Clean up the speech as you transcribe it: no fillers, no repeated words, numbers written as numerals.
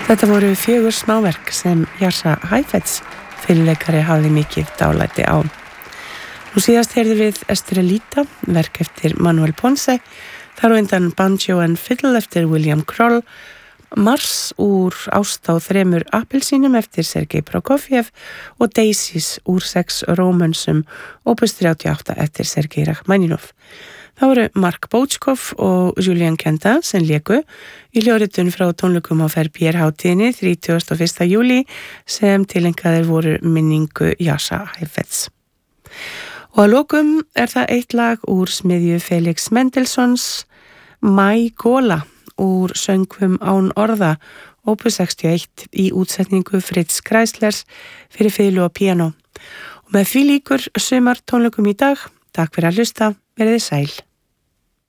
Þetta voru 4 smáverk sem Jascha Heifetz fyrirleikari hafði mikið dálæti á. Nú síðast heyrðum við Estrellita, verk eftir Manuel Ponce, þar á undan Banjo and Fiddle eftir William Kroll, Mars úr Ást á 3 appelsínum eftir Sergei Prokofjev og Daisies úr 6 rómönsum opus 38 eftir Sergei Rachmaninov. Það voru Mark Bochkov og Julien Kenda sem léku í hljóðritun frá tónleikum á Verbier-hátíðinni 31. júlí sem tilengaðir voru minningu Jascha Heifetz. Og að lokum það eitt lag úr smiðju Felix Mendelssohns, Mai Gola úr Söngvum án orða, opus 61 í útsetningu Fritz Kreislers fyrir fiðlu og píanó. Og með því lýkur sumar tónleikum í dag. Takk fyrir að hlusta, verið sæl.